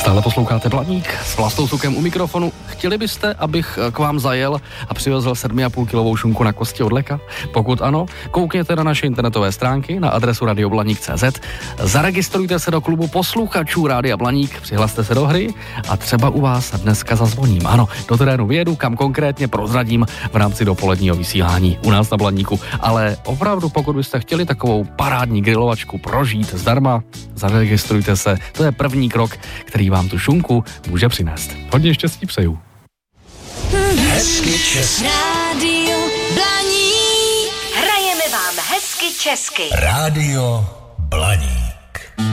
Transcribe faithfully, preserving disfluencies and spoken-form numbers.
Stále posloucháte Blaník s Vlastou Sukem u mikrofonu. Chtěli byste, abych k vám zajel a přivezl sedm a půl kilovou šunku na kosti od Leka? Pokud ano, koukněte na naše internetové stránky na adresu radioblaník tečka cé zet, zaregistrujte se do klubu posluchačů Rádia Blaník, přihlaste se do hry a třeba u vás dneska zazvoním. Ano, do terénu vyjedu, kam konkrétně prozradím v rámci dopoledního vysílání u nás na Blaníku. Ale opravdu, pokud byste chtěli takovou parádní grilovačku prožít zdarma, zaregistrujte se. To je první krok, který vám tu šunku může přinést. Hodně štěstí přeju. Hezky česky. Rádio Blaník. Hrajeme vám hezky česky. Rádio Blaník.